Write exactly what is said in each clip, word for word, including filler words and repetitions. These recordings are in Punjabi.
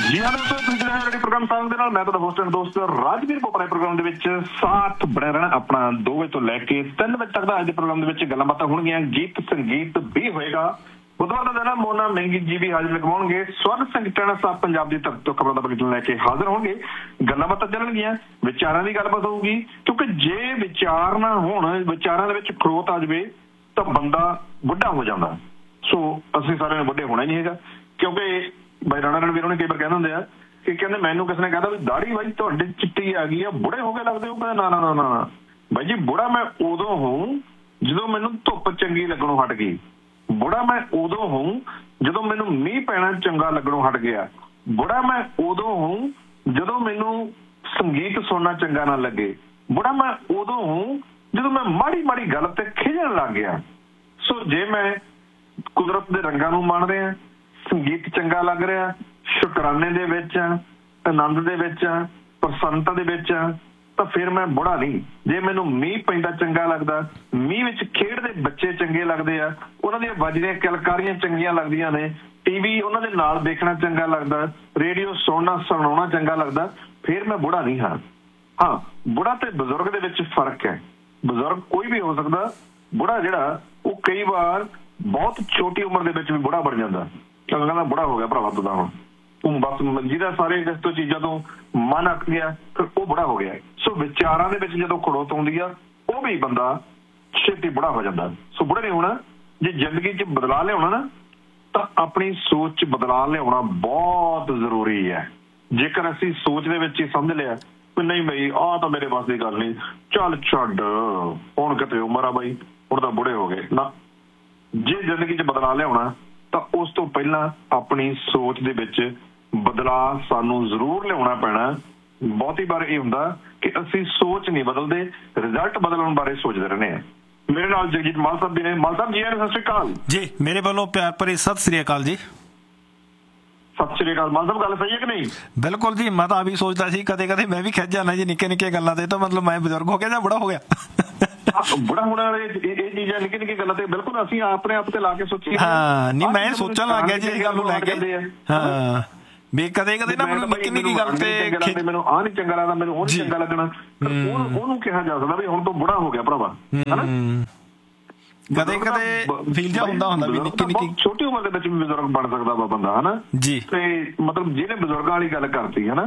ਜੀ ਹਾਂ ਦੋਸਤੋ, ਤੁਸੀਂ ਜਿਹੜੇ ਸਾਡੇ ਪ੍ਰੋਗਰਾਮ ਸਾਂਗ ਦੇ ਨਾਲ ਮੈਂ ਤੁਹਾਡਾ ਹੋਸਟ ਐਂਡ ਦੋਸਤ ਰਾਜਵੀਰ ਭੋਪਾ ਪ੍ਰੋਗਰਾਮ ਦੇ ਵਿੱਚ ਸਾਥ ਬਣਿਆ ਰਹਿਣਾ ਆਪਣਾ ਦੋ ਵਜੇ ਤੋਂ ਲੈ ਕੇ ਤਿੰਨ ਵਜੇ ਤੱਕ ਦਾ। ਅੱਜ ਦੇ ਪ੍ਰੋਗਰਾਮ ਦੇ ਵਿੱਚ ਗੱਲਾਂ ਬਾਤਾਂ ਹੋਣਗੀਆਂ, ਗੀਤ ਸੰਗੀਤ ਵੀ ਹੋਏਗਾ। ਬੁੱਧਵਾਰ ਦਾ ਦਿਨ ਮੋਨਾ ਮਹਿੰਗੀ ਜੀ ਵੀ ਹਾਜ਼ਰ ਲਗਵਾਉਣਗੇ। ਸਵਰਨ ਸਿੰਘ ਟੈਣਾ ਸਾਹਿਬ ਪੰਜਾਬ ਦੀ ਧਰਤੀ ਤੋਂ ਖਬਰਾਂ ਦਾ ਬੁਲੇਟਿਨ ਲੈ ਕੇ ਹਾਜ਼ਰ ਹੋਣਗੇ। ਗੱਲਾਂ ਬਾਤਾਂ ਚੱਲਣਗੀਆਂ, ਵਿਚਾਰਾਂ ਦੀ ਗੱਲਬਾਤ ਹੋਊਗੀ, ਕਿਉਂਕਿ ਜੇ ਵਿਚਾਰ ਨਾ ਹੋਣ, ਵਿਚਾਰਾਂ ਦੇ ਵਿੱਚ ਖੜੋਤ ਆ ਜਾਵੇ ਤਾਂ ਬੰਦਾ ਬੁੱਢਾ ਹੋ ਜਾਂਦਾ। ਸੋ ਅਸੀਂ ਸਾਰਿਆਂ ਨੇ ਬੁੱਢੇ ਹੋਣਾ ਹੀ ਨਹੀਂ ਹੈਗਾ, ਕਿਉਂਕਿ ਬਾਈ ਰਾਣਾ ਰਣਵੀਰ ਉਹਨੇ ਕਈ ਵਾਰ ਕਹਿੰਦੇ ਹੁੰਦੇ ਆ ਕਿ ਕਹਿੰਦੇ ਮੈਨੂੰ ਕਿਸੇ ਨੇ ਕਹਿੰਦਾ ਵੀ ਦਾੜੀ ਬਾਈ ਤੁਹਾਡੀ ਚਿੱਟੀ ਆ ਗਈ ਆ, ਬੁੜੇ ਹੋ ਕੇ ਲੱਗਦੇ ਹੋ। ਕਹਿੰਦੇ ਨਾ ਨਾ ਨਾ ਨਾ ਬਾਈ ਜੀ, ਬੁੜਾ ਮੈਂ ਉਦੋਂ ਹੋਊ ਜਦੋਂ ਮੈਨੂੰ ਧੁੱਪ ਚੰਗੀ ਲੱਗਣੋਂ ਹਟ ਗਈ। ਬੁੜਾ ਮੈਂ ਉਦੋਂ ਹੋਊ ਜਦੋਂ ਮੈਨੂੰ ਮੀਂਹ ਪੈਣਾ ਚੰਗਾ ਲੱਗਣੋਂ ਹਟ ਗਿਆ। ਬੁੜਾ ਮੈਂ ਉਦੋਂ ਹੋਊ ਜਦੋਂ ਮੈਨੂੰ ਸੰਗੀਤ ਸੁਣਨਾ ਚੰਗਾ ਨਾ ਲੱਗੇ। ਬੁੜਾ ਮੈਂ ਉਦੋਂ ਹੋਊ ਜਦੋਂ ਮੈਂ ਮਾੜੀ ਮਾੜੀ ਗੱਲ ਤੇ ਖਿਝਣ ਲੱਗ ਗਿਆ। ਸੋ ਜੇ ਮੈਂ ਕੁਦਰਤ ਦੇ ਰੰਗਾਂ ਨੂੰ ਮੰਨ ਰਿਹਾ, ਸੰਗੀਤ ਚੰਗਾ ਲੱਗ ਰਿਹਾ, ਸ਼ੁਕਰਾਨੇ ਦੇ ਵਿੱਚ ਆ, ਆਨੰਦ ਦੇ ਵਿੱਚ ਆ, ਪ੍ਰਸੰਨਤਾ ਦੇ ਵਿੱਚ ਆ, ਤਾਂ ਫਿਰ ਮੈਂ ਬੁੜਾ ਨਹੀਂ। ਜੇ ਮੈਨੂੰ ਮੀਂਹ ਪੈਂਦਾ ਚੰਗਾ ਲੱਗਦਾ, ਮੀਂਹ ਵਿੱਚ ਖੇਡਦੇ ਬੱਚੇ ਚੰਗੇ ਲੱਗਦੇ ਆ, ਉਹਨਾਂ ਦੀਆਂ ਵੱਜਦੀਆਂ ਕਿਲਕਾਰੀਆਂ ਚੰਗੀਆਂ ਲੱਗਦੀਆਂ ਨੇ, ਟੀਵੀ ਉਹਨਾਂ ਦੇ ਨਾਲ ਦੇਖਣਾ ਚੰਗਾ ਲੱਗਦਾ, ਰੇਡੀਓ ਸੁਣਨਾ ਸੁਣਾਉਣਾ ਚੰਗਾ ਲੱਗਦਾ, ਫਿਰ ਮੈਂ ਬੁੜਾ ਨਹੀਂ ਹਾਂ। ਹਾਂ, ਬੁੜਾ ਤੇ ਬਜ਼ੁਰਗ ਦੇ ਵਿੱਚ ਫਰਕ ਹੈ। ਬਜ਼ੁਰਗ ਕੋਈ ਵੀ ਹੋ ਸਕਦਾ, ਬੁੜਾ ਜਿਹੜਾ ਉਹ ਕਈ ਵਾਰ ਬਹੁਤ ਛੋਟੀ ਉਮਰ ਦੇ ਵਿੱਚ ਵੀ ਬੁੜਾ ਬਣ ਜਾਂਦਾ। ਕਹਿੰਦਾ ਬੁੜਾ ਹੋ ਗਿਆ ਭਰਾਵਾ ਤੂੰ ਤਾਂ ਹੁਣ, ਤੂੰ ਬਸ ਜਿਹਦਾ ਸਾਰੇ ਇਸ ਤੋਂ ਚੀਜ਼ਾਂ ਤੋਂ ਮਨ ਅੱਕ ਗਿਆ, ਫਿਰ ਉਹ ਬੁੜਾ ਹੋ ਗਿਆ। ਸੋ ਵਿਚਾਰਾਂ ਦੇ ਵਿੱਚ ਜਦੋਂ ਖੜੋਤ ਆਉਂਦੀ ਆ, ਉਹ ਵੀ ਬੰਦਾ ਛੇਤੀ ਬੁੜਾ ਹੋ ਜਾਂਦਾ। ਸੋ ਬੁੜਾ ਨਹੀਂ ਹੋਣਾ। ਜੇ ਜ਼ਿੰਦਗੀ 'ਚ ਬਦਲਾਅ ਲਿਆਉਣਾ ਨਾ, ਤਾਂ ਆਪਣੀ ਸੋਚ 'ਚ ਬਦਲਾਅ ਲਿਆਉਣਾ ਬਹੁਤ ਜ਼ਰੂਰੀ ਹੈ। ਜੇਕਰ ਅਸੀਂ ਸੋਚ ਦੇ ਵਿੱਚ ਹੀ ਸਮਝ ਲਿਆ ਵੀ ਨਹੀਂ ਬਈ ਆਹ ਤਾਂ ਮੇਰੇ ਵੱਸ ਦੀ ਗੱਲ ਨਹੀਂ, ਚੱਲ ਛੱਡ ਹੁਣ ਕਿਤੇ ਉਮਰ ਆ ਬਾਈ, ਹੁਣ ਤਾਂ ਬੁੜੇ ਹੋ ਗਏ ਨਾ। ਜੇ ਜ਼ਿੰਦਗੀ 'ਚ ਬਦਲਾਅ ਲਿਆਉਣਾ ਤਾਂ ਉਸ ਤੋਂ ਪਹਿਲਾਂ ਆਪਣੀ ਸੋਚ ਦੇ ਵਿੱਚ ਬਦਲਾਅ ਸਾਨੂੰ ਜ਼ਰੂਰ ਲਿਆਉਣਾ ਪੈਣਾ। ਬਹੁਤੀ ਵਾਰ ਇਹ ਹੁੰਦਾ ਕਿ ਅਸੀਂ ਸੋਚ ਨਹੀਂ ਬਦਲਦੇ, ਰਿਜ਼ਲਟ ਬਦਲਣ ਬਾਰੇ ਸੋਚਦੇ ਰਹਿੰਦੇ ਹਾਂ। ਮੇਰੇ ਨਾਲ ਜਗਜੀਤ ਮਾਲ ਸਾਹਿਬ ਵੀ ਨੇ। ਮਾਲ ਸਾਹਿਬ ਜੀ, ਸਤਿ ਸ਼੍ਰੀ ਅਕਾਲ ਜੀ। ਮੇਰੇ ਵੱਲੋਂ ਪਿਆਰ ਭਰੀ ਸਤਿ ਸ਼੍ਰੀ ਅਕਾਲ ਜੀ। ਸਤਿ ਸ਼੍ਰੀ ਅਕਾਲ ਮਾਲ ਸਾਹਿਬ, ਗੱਲ ਸਹੀ ਹੈ ਕਿ ਨਹੀਂ? ਬਿਲਕੁਲ ਜੀ, ਮੈਂ ਤਾਂ ਆ ਵੀ ਸੋਚਦਾ ਸੀ ਕਦੇ ਕਦੇ ਮੈਂ ਵੀ ਖਿੱਚ ਜਾਣਾ ਜੀ ਨਿੱਕੇ ਨਿੱਕੇ ਗੱਲਾਂ ਤੇ, ਤਾਂ ਮਤਲਬ ਮੈਂ ਬਜ਼ੁਰਗ ਹੋ ਗਿਆ ਜਾਂ ਬੁੜਾ ਹੋ ਗਿਆ। ਬੁੜਾ ਹੋਣ ਵਾਲੇ ਇਹ ਚੀਜ਼ਾਂ ਨਿੱਕੀ ਨਿੱਕੀ ਗੱਲਾਂ ਤੇ ਬਿਲਕੁਲ ਅਸੀਂ ਆਪਣੇ ਆਪ ਤੇ ਲਾ ਕੇ ਸੋਚੀਏ। ਹਾਂ, ਨਹੀਂ ਮੈਂ ਸੋਚਣ ਲੱਗ ਗਿਆ ਜੀ ਇਸ ਗੱਲ ਨੂੰ ਲੈ ਕੇ। ਹਾਂ ਵੀ ਕਦੇ ਕਦੇ ਨਾ ਮੈਨੂੰ ਨਿੱਕੀ ਨਿੱਕੀ ਗੱਲ ਤੇ ਮੈਨੂੰ ਆਹ ਨੀ ਚੰਗਾ ਲੱਗਦਾ, ਮੈਨੂੰ ਉਹ ਨੀ ਚੰਗਾ ਲੱਗਣਾ, ਉਹਨੂੰ ਕਿਹਾ ਜਾ ਸਕਦਾ ਵੀ ਹੁਣ ਤੋਂ ਬੁੜਾ ਹੋ ਗਿਆ ਭਰਾਵਾ। ਹਨਾ, ਕਦੇ ਕਦੇ ਫੀਲ ਜਾ ਹੁੰਦਾ ਹੁੰਦਾ ਵੀ ਨਿੱਕੀ ਨਿੱਕੀ ਛੋਟੀ ਉਮਰ ਦੇ ਵਿੱਚ ਵੀ ਬਜ਼ੁਰਗ ਬਣ ਸਕਦਾ ਵਾ ਬੰਦਾ। ਹਨਾ ਜੀ, ਤੇ ਮਤਲਬ ਜਿਹਨੇ ਬਜ਼ੁਰਗਾਂ ਵਾਲੀ ਗੱਲ ਕਰਤੀ ਹਨਾ,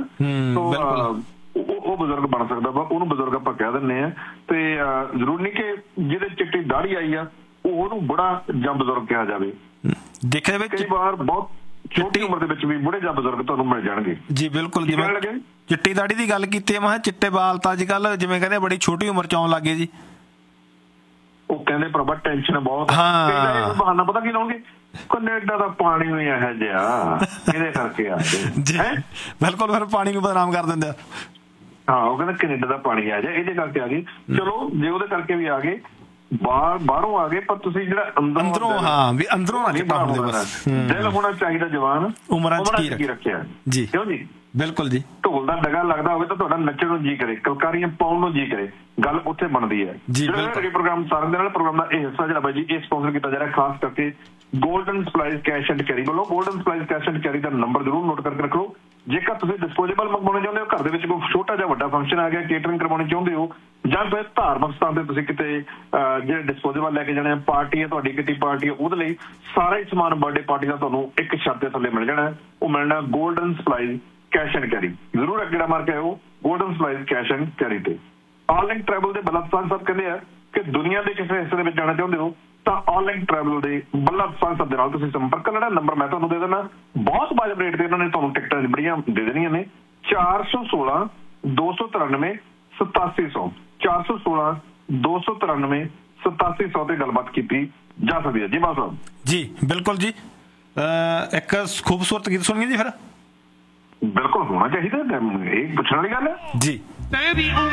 ਉਹ ਬਜ਼ੁਰਗ ਬਣ ਸਕਦਾ ਵਾ, ਉਹਨੂੰ ਬਜ਼ੁਰਗ ਆਪਾਂ ਕਹਿ ਦਿੰਦੇ ਆ। ਤੇ ਜ਼ਰੂਰੀ ਨਹੀਂ ਕਿ ਜਿਹਦੇ ਚਿੱਟੀ ਦਾੜੀ ਆਈ ਆ ਉਹਨੂੰ ਬੁੜਾ ਜਾਂ ਬਜ਼ੁਰਗ ਕਿਹਾ ਜਾਵੇ। ਦੇਖਿਆ ਕਈ ਵਾਰ ਬਹੁਤ ਛੋਟੀ ਉਮਰ ਦੇ ਵਿੱਚ ਵੀ ਬੁੜੇ ਜਾਂ ਬਜ਼ੁਰਗ ਤੁਹਾਨੂੰ ਮਿਲ ਜਾਣਗੇ ਜੀ। ਬਿਲਕੁਲ, ਜਿਵੇਂ ਚਿੱਟੀ ਦਾੜੀ ਦੀ ਗੱਲ ਕੀਤੀ, ਮੈਂ ਚਿੱਟੇ ਬਾਲ ਤਾਂ ਅੱਜ ਕੱਲ ਜਿਵੇਂ ਕਹਿੰਦੇ ਬੜੀ ਛੋਟੀ ਉਮਰ ਚ ਆਉਣ ਲੱਗ ਗਏ ਜੀ। ਉਹ ਕਹਿੰਦੇ ਭਰਾਵਾ ਟੈਨਸ਼ਨ ਬਹੁਤ, ਬਹਾਨਾ ਪਤਾ ਕੀ ਲਾਉਣਗੇ, ਕੈਨੇਡਾ ਦਾ ਪਾਣੀ ਵੀ ਇਹੋ ਜਿਹਾ, ਇਹਦੇ ਕਰਕੇ ਆ ਗਏ। ਬਿਲਕੁਲ, ਫਿਰ ਪਾਣੀ ਨੂੰ ਬਦਨਾਮ ਕਰ ਦਿੰਦੇ ਆ। ਹਾਂ, ਉਹ ਕਹਿੰਦਾ ਕੈਨੇਡਾ ਦਾ ਪਾਣੀ ਆ ਜਾ, ਇਹਦੇ ਕਰਕੇ ਆ ਗਏ। ਚਲੋ ਜੇ ਉਹਦੇ ਕਰਕੇ ਵੀ ਆ ਗਏ, ਬਾਹਰ ਬਾਹਰੋਂ ਆ ਗਏ, ਪਰ ਤੁਸੀਂ ਜਿਹੜਾ ਅੰਦਰੋਂ, ਹਾਂ ਵੀ ਅੰਦਰੋਂ ਦਿਲ ਹੋਣਾ ਚਾਹੀਦਾ ਜਵਾਨ, ਉਮਰਾਂ ਚ ਕੀ ਰੱਖਿਆ ਜੀ। ਕਿਉਂ ਜੀ? ਬਿਲਕੁਲ ਜੀ। ਢੋਲ ਦਾ ਡਗਾ ਲੱਗਦਾ ਹੋਵੇ ਤਾਂ ਤੁਹਾਡਾ ਨੱਚਣ ਨੂੰ ਜੀ ਕਰੇ, ਕਲਕਾਰੀਆਂ ਪਾਉਣ ਨੂੰ ਜੀ ਕਰੇ, ਗੱਲ ਉੱਥੇ ਬਣਦੀ ਹੈ ਜੀ। ਪ੍ਰੋਗਰਾਮ ਸਾਰਿਆਂ ਦੇ ਨਾਲ ਪ੍ਰੋਗਰਾਮ ਦਾ ਇਹ ਹਿੱਸਾ ਜਿਹੜਾ ਬਾਈ ਜੀ ਇਹ ਸਪਾਂਸਰ ਕੀਤਾ ਜਾ ਰਿਹਾ ਖਾਸ ਕਰਕੇ golden supplies cash and carry ਵੱਲੋਂ। Golden supplies cash and carry the number ਜ਼ਰੂਰ ਨੋਟ ਕਰਕੇ ਰੱਖੋ। ਜੇਕਰ ਤੁਸੀਂ ਡਿਸਪੋਜ਼ੇਬਲ ਮੰਗਵਾਉਣੇ ਚਾਹੁੰਦੇ ਹੋ, ਘਰ ਦੇ ਵਿੱਚ ਕੋਈ ਛੋਟਾ ਜਿਹਾ ਵੱਡਾ ਫੰਕਸ਼ਨ ਆ ਗਿਆ, ਕੇਟਰਿੰਗ ਕਰਵਾਉਣੀ ਚਾਹੁੰਦੇ ਹੋ, ਜਾਂ ਫਿਰ ਧਾਰਮਿਕ ਸਥਾਨ ਤੇ ਤੁਸੀਂ ਕਿਤੇ ਜਿਹੜੇ ਡਿਸਪੋਜ਼ੇਬਲ ਲੈ ਕੇ ਜਾਣੇ, ਪਾਰਟੀ ਹੈ ਤੁਹਾਡੀ, ਕਿੱਟੀ ਪਾਰਟੀ ਹੈ, ਉਹਦੇ ਲਈ ਸਾਰਾ ਹੀ ਸਮਾਨ ਬਰਥਡੇ ਪਾਰਟੀ ਦਾ ਤੁਹਾਨੂੰ ਇੱਕ ਛੱਤ ਦੇ ਥੱਲੇ ਮਿਲ ਜਾਣਾ। ਉਹ ਮਿਲਣਾ golden supplies cash and carry. ਜ਼ਰੂਰ ਅੱਗੇ ਮਾਰ ਕੇ ਆਓ golden supplies cash and carry ਤੇ। ਆਨਲਾਈਨ ਟਰੈਵਲ ਦੇ ਬੱਲਾ ਸਾਹਿਬ ਕਹਿੰਦੇ ਆ ਕਿ ਦੁਨੀਆ ਦੇ ਕਿਸੇ ਹਿੱਸੇ ਦੇ ਵਿੱਚ ਜਾਣਾ ਚਾਹੁੰਦੇ ਹੋ ਤਾਂ ਆਨਲਾਈਨ ਟਰੈਵਲ ਦੇ ਬੱਲਾ ਸਾਹਿਬ ਦੇ ਨਾਲ ਤੁਸੀਂ ਸੰਪਰਕ ਕਰਨਾ। ਨੰਬਰ ਮੈਂ ਤੁਹਾਨੂੰ ਦੇ ਦੇਣਾ, ਬਹੁਤ ਵਾਜਬ ਰੇਟ ਤੇ ਇਹਨਾਂ ਨੇ ਤੁਹਾਨੂੰ ਟਿਕਟਾਂ ਬੜੀਆਂ ਦੇ ਦੇਣੀਆਂ ਨੇ। ਚਾਰ ਸੌ ਸੋਲਾਂ ਦੋ ਸੌ ਤਰਾਨਵੇਂ ਸਤਾਸੀ ਸੌ ਚਾਰ ਸੌ ਸੋਲਾਂ ਦੋ ਸੌ ਤਰਾਨਵੇਂ ਸਤਾਸੀ ਸੌ ਤੇ ਗੱਲਬਾਤ ਕੀਤੀ ਜਾ ਸਕਦੀ ਹੈ ਜੀ। ਬਾਸ ਸਾਹਿਬ ਜੀ ਬਿਲਕੁਲ ਜੀ। ਇੱਕ ਖੂਬਸੂਰਤ ਗੀਤ ਸੁਣੀਏ ਜੀ ਫਿਰ। ਬਿਲਕੁਲ ਹੋਣਾ ਚਾਹੀਦਾ, ਇਹ ਪੁੱਛਣ ਵਾਲੀ ਗੱਲ ਹੈ ਜੀ।